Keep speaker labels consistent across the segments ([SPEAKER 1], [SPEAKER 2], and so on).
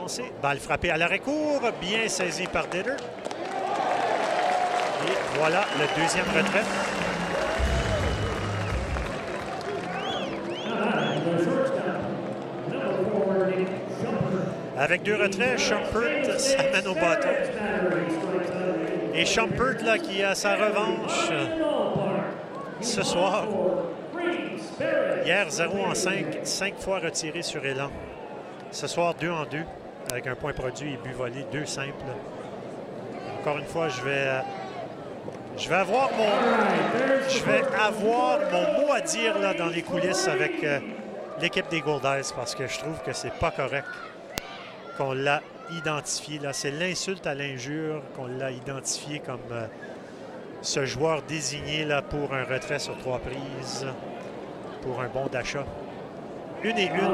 [SPEAKER 1] lancer. Balle frappée à l'arrêt-court. Bien saisi par Ditter. Et voilà le deuxième retrait. Avec 2 retraits, Shumpert s'amène au bâton. Et Shumpert, là, qui a sa revanche ce soir. Hier, 0 en 5, 5 fois retiré sur élan. Ce soir, 2 en 2, avec un point produit et but volé, 2 simples. Encore une fois, je vais avoir mon mot à dire là, dans les coulisses avec l'équipe des Goldeyes, parce que je trouve que c'est pas correct qu'on l'a identifié. Là, c'est l'insulte à l'injure qu'on l'a identifié comme ce joueur désigné là, pour un retrait sur 3 prises, pour un bon d'achat. 1 et 1.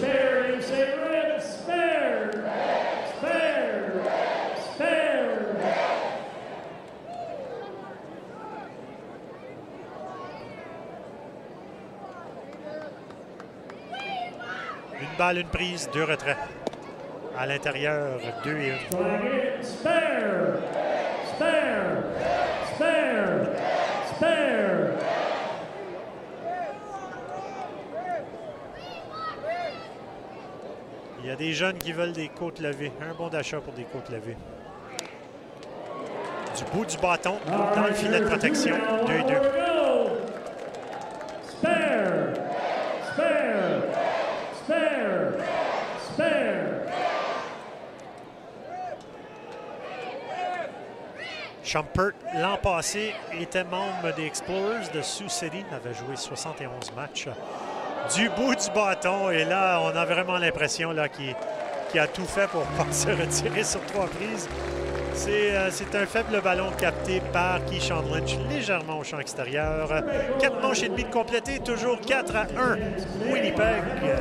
[SPEAKER 1] Une balle, une prise, 2 retraits. À l'intérieur, 2 et 1. Il y a des jeunes qui veulent des côtes levées. Un bon d'achat pour des côtes levées. Du bout du bâton, dans le filet de protection, 2 et 2. Shumpert, l'an passé, était membre des Explorers de Sioux City. Il avait joué 71 matchs. Du bout du bâton. Et là, on a vraiment l'impression qu'il a tout fait pour pas se retirer sur 3 prises. C'est un faible ballon capté par Keyshawn Lynch, légèrement au champ extérieur. 4 manches et demie de complété, toujours 4 à 1. Winnipeg.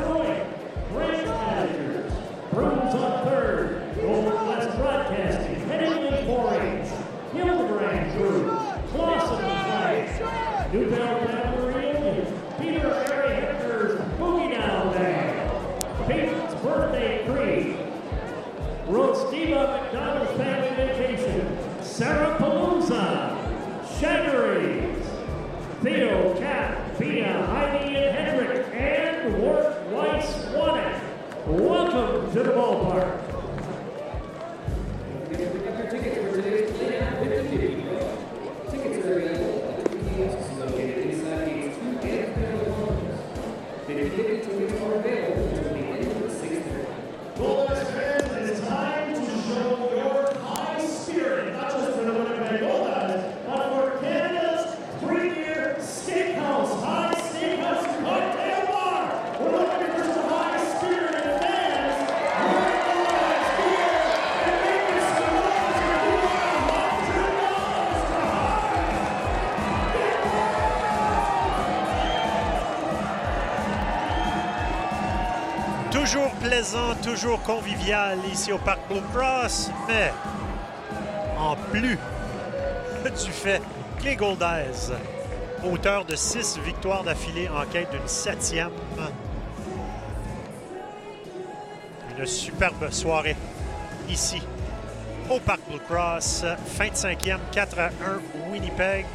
[SPEAKER 2] Hildebrand Group, Clausen Flags, New Bell Reunion, Peter Harry Hector's Boogie Down Band, Peyton's Birthday Creed, Rostiva McDonald's Family Vacation, Sarah Palooza, Shaggeries, Theo, Kat, Pia, Heidi, and Hendrick, and Wart Weiss Wanek. Welcome to the ballpark.
[SPEAKER 1] Toujours plaisant, toujours convivial ici au Parc Blue Cross, mais en plus du fait que les Goldeyes, auteurs de 6 victoires d'affilée en quête d'une 7e, une superbe soirée ici au Parc Blue Cross, fin de 5e, 4 à 1 Winnipeg.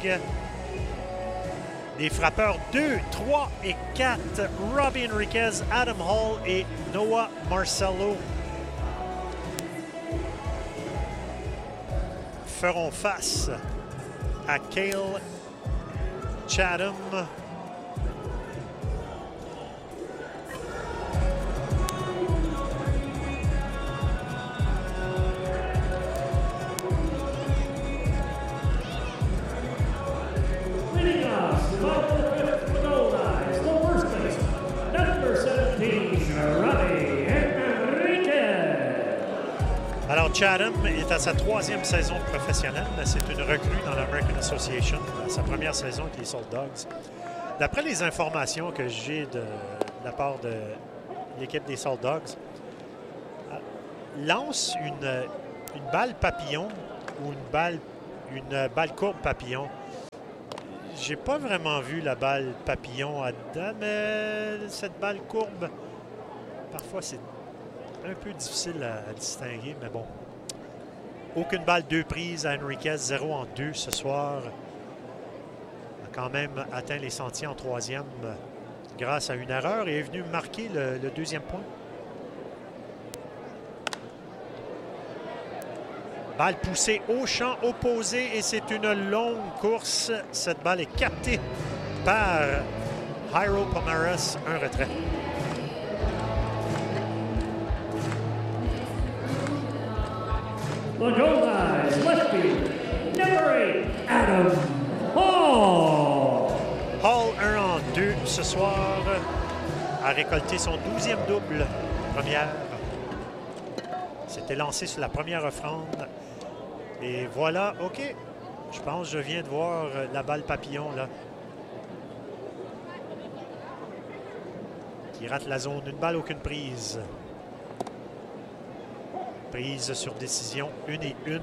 [SPEAKER 1] Des frappeurs 2, 3 et 4, Robbie Enriquez, Adam Hall et Noah Marcello feront face à Cale Chatham. Alors, Chatham est à sa 3e saison professionnelle. C'est une recrue dans l'American Association, sa première saison avec les Salt Dogs. D'après les informations que j'ai de la part de l'équipe des Salt Dogs, lance une balle papillon ou une balle courbe papillon. J'ai pas vraiment vu la balle papillon à dedans, mais cette balle courbe, parfois c'est un peu difficile à distinguer, mais bon. Aucune balle, 2 prises à Henriquez, 0 en 2 ce soir. A quand même atteint les sentiers en 3e grâce à une erreur et est venu marquer le 2e point. Balle poussée au champ opposé et c'est une longue course. Cette balle est captée par Jairo Pomares, un retrait.
[SPEAKER 2] Montgomery, left field, number 8, Adam Hall.
[SPEAKER 1] Hall, 1 en 2 ce soir, a récolté son 12e double première. C'était lancé sur la première offrande. Et voilà, OK. Je pense que je viens de voir la balle papillon, là. Qui rate la zone. Une balle, aucune prise. Prise sur décision, 1-1.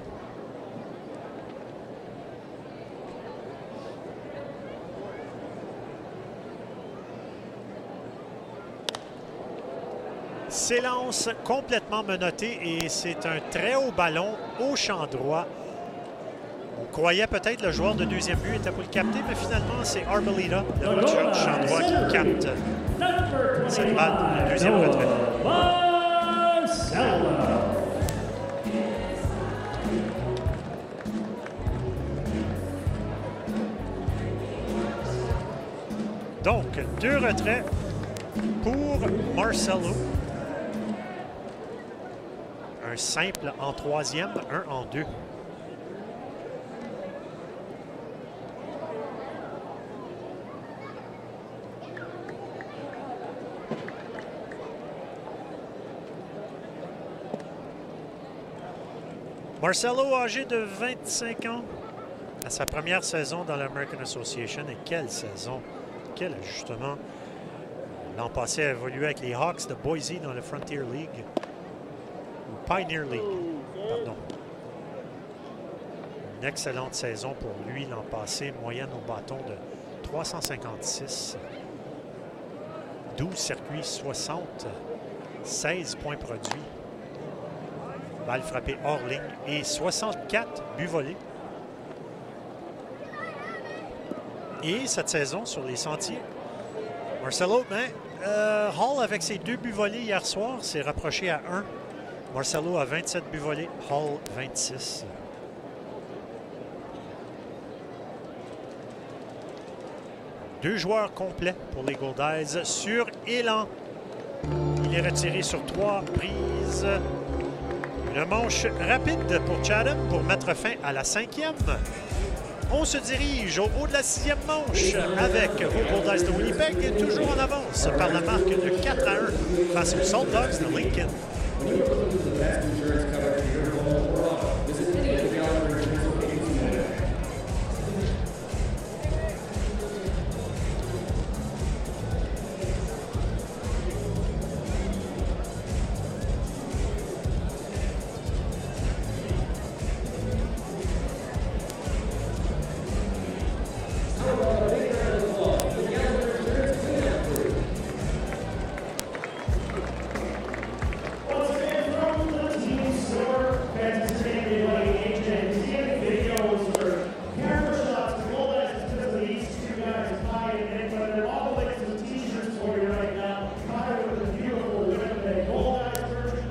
[SPEAKER 1] S'élance complètement menotté et c'est un très haut ballon au champ droit. On croyait peut-être le joueur de 2e but était pour le capter, mais finalement c'est Arboleda, le champ droit, qui capte cette balle pour le 2e retrait. Donc, 2 retraits pour Marcelo. Un simple en 3e, 1 en 2. Marcelo, âgé de 25 ans, à sa première saison dans l'American Association. Et quelle saison! Quel ajustement! L'an passé, a évolué avec les Hawks de Boise dans le Frontier League. Ou Pioneer League, pardon. Une excellente saison pour lui l'an passé. Moyenne au bâton de 356. 12 circuits, 60. 16 points produits. Balle frappée hors ligne et 64 buts volés. Et cette saison, sur les sentiers, Marcelo, Hall, avec ses 2 buts volés hier soir, s'est rapproché à 1. Marcelo a 27 buts volés, Hall 26. Deux joueurs complets pour les Goldeyes sur élan. Il est retiré sur 3 prises. Une manche rapide pour Chatham pour mettre fin à la 5e. On se dirige au haut de la 6e manche avec vos Goldeyes de Winnipeg, toujours en avance par la marque de 4-1 face aux Salt Dogs de Lincoln.